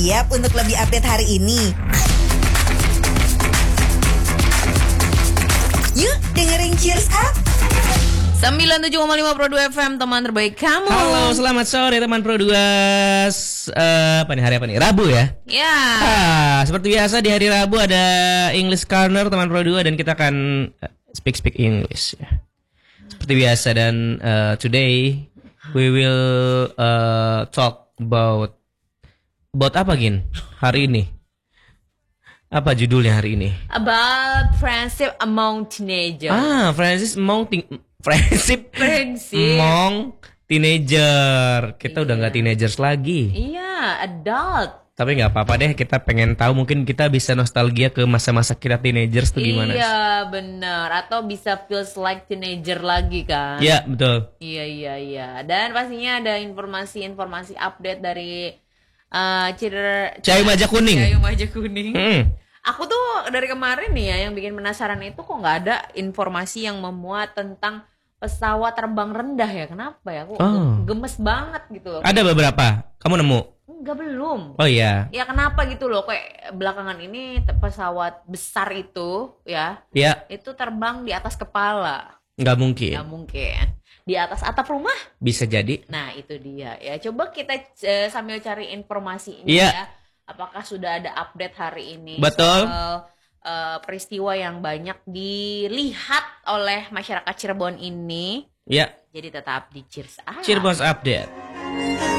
siap untuk lebih update hari ini? Yuk dengerin Cheers Up 97,5 Pro 2 FM, teman terbaik kamu. Halo, selamat sore teman Pro 2. Apa nih, hari apa nih? Rabu ya? Ya. Seperti biasa di hari Rabu ada English Corner teman Pro 2 dan kita akan speak English ya. Seperti biasa dan today we will talk about apa Gin? Hari ini. Apa judulnya hari ini? About friendship among teenagers. Friendship among teenager. Kita udah nggak teenagers lagi. Iya, adult. Tapi nggak apa-apa deh, kita pengen tahu mungkin kita bisa nostalgia ke masa-masa kita teenagers tuh gimana? Iya, bener. Atau bisa feels like teenager lagi kan? Iya, betul. Iya. Dan pastinya ada informasi update dari Cahayu Maja Kuning. Aku tuh dari kemarin nih ya yang bikin penasaran itu kok nggak ada informasi yang memuat tentang pesawat terbang rendah ya. Kenapa ya? Aku gemes banget gitu loh. Ada beberapa. Kamu nemu? Enggak, belum. Oh iya. Ya kenapa gitu loh, kayak belakangan ini pesawat besar itu ya. Iya. Itu terbang di atas kepala. Nggak mungkin. Nggak mungkin. Di atas atap rumah? Bisa jadi. Nah itu dia ya. Coba kita sambil cari informasi ini ya. Apakah sudah ada update hari ini? Betul. Soal peristiwa yang banyak dilihat oleh masyarakat Cirebon ini. Iya. Jadi tetap di Cheers Up. Cirebon Update.